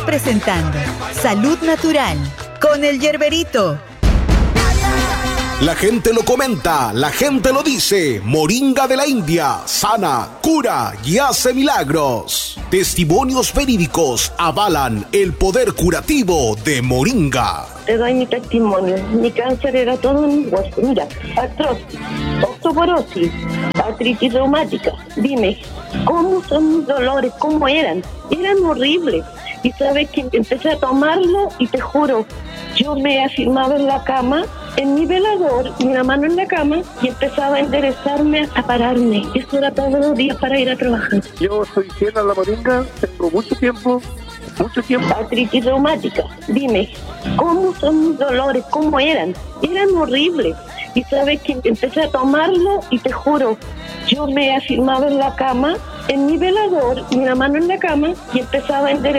presentando Salud Natural con el Yerberito. La gente lo comenta, la gente lo dice. Moringa de la India, sana, cura y hace milagros. Testimonios verídicos avalan el poder curativo de Moringa. Te doy mi testimonio. Mi cáncer era todo en mi hueso. Mira, artrosis, osteoporosis, artritis reumática. Dime, ¿cómo son mis dolores? ¿Cómo eran? Eran horribles. Y sabes que empecé a tomarlo y te juro, yo me afirmaba en la cama, en mi velador, y una mano en la cama, y empezaba a enderezarme, a pararme. Eso era todos los días para ir a trabajar. Yo soy fiel a la Moringa, tengo mucho tiempo. Artritis reumática. Dime, ¿cómo son mis dolores? ¿Cómo eran? Eran horribles. Y sabes que empecé a tomarlo y te juro, yo me afirmaba en la cama, en mi velador, y una mano en la cama, y empezaba a enderezarme.